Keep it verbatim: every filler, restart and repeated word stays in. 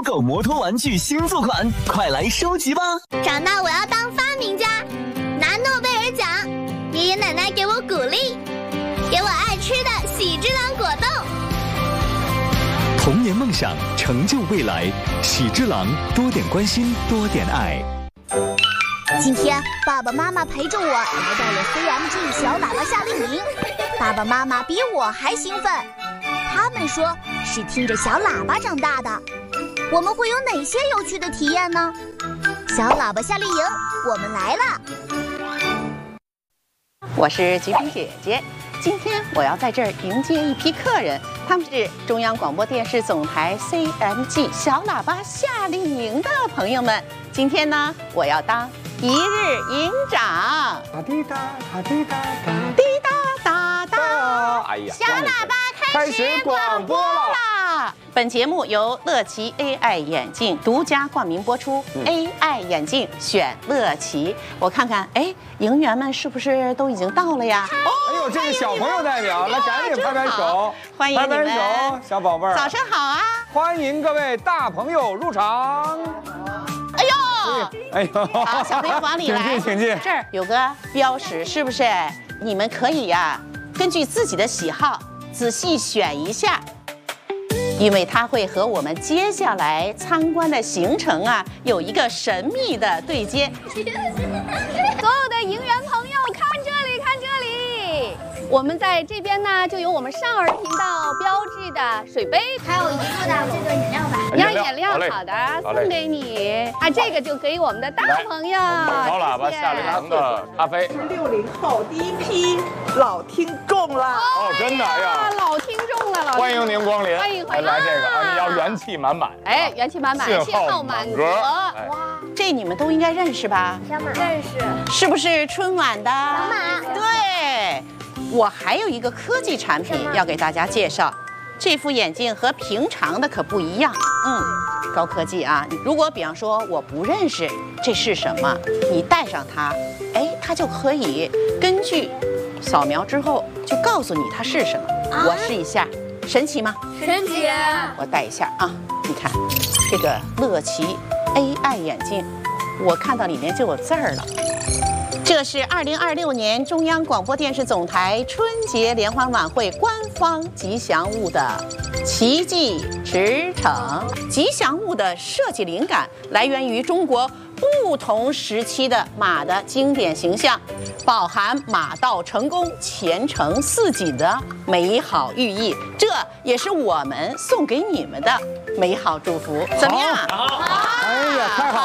狗摩托玩具新作款，快来收集吧！ 长大我要当发明家，拿诺贝尔奖。爷爷奶奶给我鼓励，给我爱吃的喜之郎果冻。 童年梦想，成就未来。喜之郎，多点关心，多点爱。 今天爸爸妈妈陪着我来到了 C M G 小喇叭夏令营，爸爸妈妈比我还兴奋。他们说是听着小喇叭长大的。我们会有哪些有趣的体验呢？小喇叭夏令营，我们来了。 我是菊萍姐姐，今天我要在这儿迎接一批客人，他们是中央广播电视总台 C M G 小喇叭夏令营的朋友们。今天呢，我要当一日营长。 哒滴哒，哒滴哒哒， 滴答答答， 哎呀， 小喇叭开始广播了。本节目由乐奇 A I 眼镜独家冠名播出。嗯、A I 眼镜选乐奇。我看看，哎，营员们是不是都已经到了呀？ 哦，哎呦，这个小朋友代表，来赶紧拍拍手， 欢迎你们， 拍拍手，小宝贝儿， 早上好啊！ 欢迎各位大朋友入场。 哎呦， 哎呦， 好，小朋友往里来， 请进，请进。 这儿有个标识，是不是？你们可以呀、啊，根据自己的喜好仔细选一下。因为它会和我们接下来参观的行程啊有一个神秘的对接。 所有的营员朋友，看这里，看这里，我们在这边呢就有我们少儿频道标志的水杯， 还有一个的这个饮料吧。 要饮料，好的，送给你。啊，这个就给我们的大朋友。 小喇叭夏令营的咖啡。 六零后第一批老听众了。 哦，真的呀， 老听众了，老欢迎您光临， 欢迎欢迎。 来这个啊，你要元气满满。 哎，元气满满，信号满格。哇， 这你们都应该认识吧？ 小马认识， 是不是春晚的？ 小马。 对，我还有一个科技产品要给大家介绍。这副眼镜和平常的可不一样，嗯，高科技啊！如果比方说我不认识这是什么，你戴上它，哎，它就可以根据扫描之后就告诉你它是什么。啊、我试一下，神奇吗？ 神奇！ 我戴一下啊，你看这个乐奇 A I 眼镜，我看到里面就有字儿了。这是二零二六年中央广播电视总台春节联欢晚会官方吉祥物的奇迹驰骋。吉祥物的设计灵感来源于中国不同时期的马的经典形象，饱含马到成功、前程似锦的美好寓意。这也是我们送给你们的美好祝福。怎么样？ 好，哎呀，太好了。